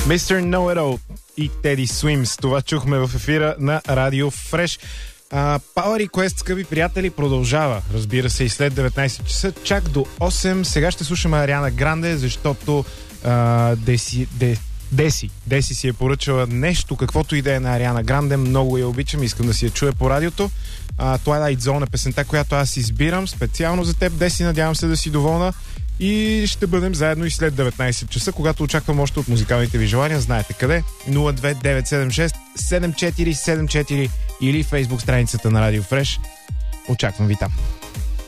Mr. Know-It-All и Teddy Swims. Това чухме в ефира на Радио Фреш. Power Request, скъпи приятели, продължава. Разбира се, и след 19 часа, чак до 8. Сега ще слушаме Ариана Гранде, защото Деси си е поръчала нещо, каквото и да е на Ариана Гранде. Много я обичам, искам да си я чуя по радиото. Twilight Zone е песента, която аз избирам специално за теб, Деси. Надявам се да си доволна. И ще бъдем заедно и след 19 часа, когато очаквам още от музикалните ви желания. Знаете къде? 02976 7474 или Facebook страницата на Радио Фреш. Очаквам ви там.